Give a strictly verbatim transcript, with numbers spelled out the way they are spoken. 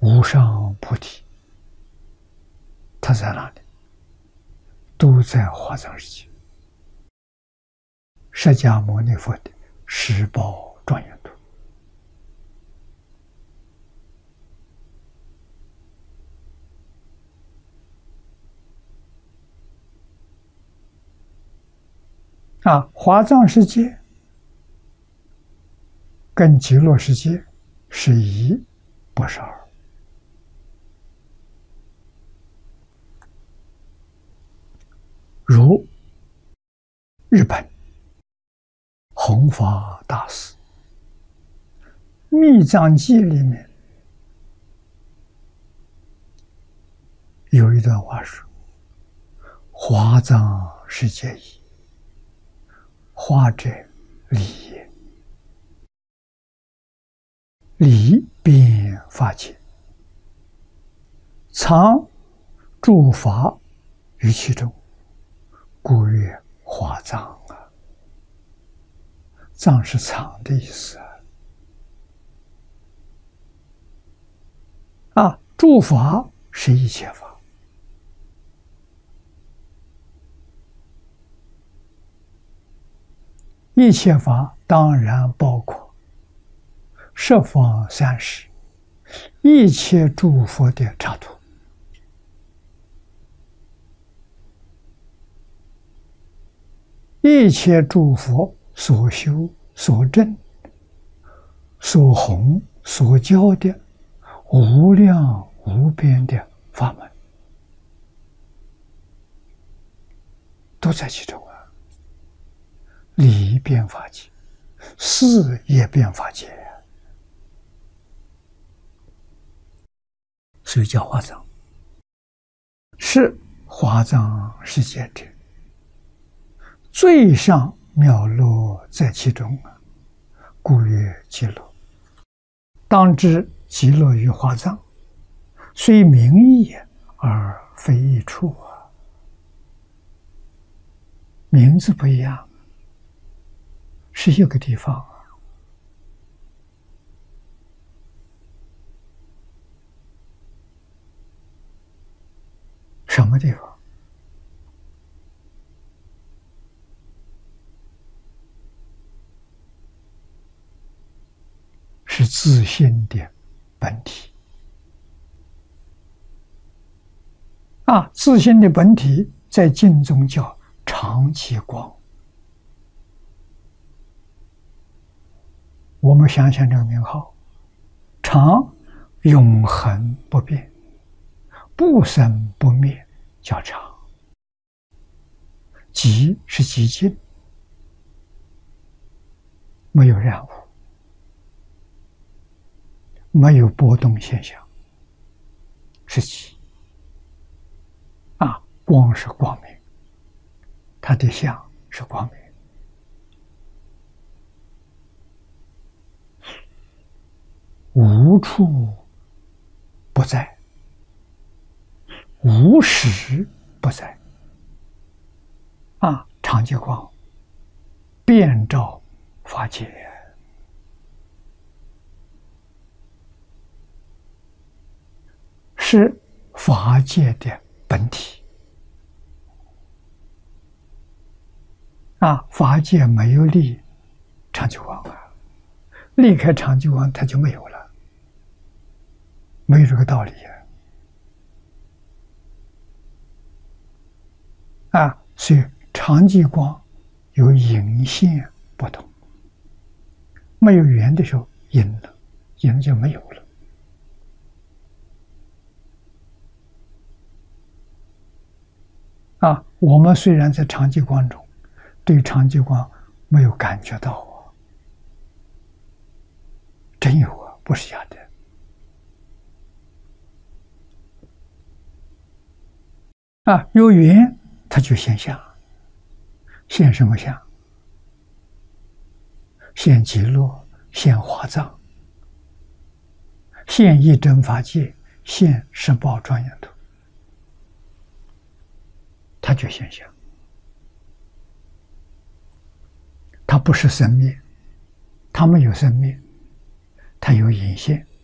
无上菩提，它在哪里？都在华藏世界。释迦牟尼佛的十宝庄严图。啊，华藏世界跟极乐世界是一，不是二。如日本弘法大师《密藏记》里面有一段话说：“华藏世界矣，华者理也，理遍法界，藏诸法于其中，故曰华藏啊。”藏是藏的意思啊。啊，诸法是一切法。一切法当然包括十方三世一切诸佛的刹土。一切诸佛所修所证所弘所教的无量无边的法门，都在其中啊。理遍法界，事也遍法界，所以叫华藏。是华藏世界者，最上妙乐在其中啊，故曰极乐。当知极乐于华藏，虽名义而非一处啊。名字不一样，是一个地方啊。什么地方？是自性的本体啊！自性的本体在经中叫常寂光。我们想想这个名号，常永恒不变，不生不灭，叫常。寂是寂静，没有染污，没有波动现象，是寂。啊，光是光明，它的相是光明。无处不在，无时不在。啊，常寂光遍照法界，是法界的本体。啊，法界没有离常寂光啊，离开常寂光它就没有了，没有这个道理啊。啊，所以常寂光有隐现不同，没有缘的时候隐了，隐了就没有了。啊，我们虽然在常寂光中，对常寂光没有感觉到啊，真有啊，不是假的。啊，有缘它就现相，现什么相？现极乐，现华藏，现一真法界，现十宝庄严图，它就现象。它不是生灭，它没有生灭，它有隐现，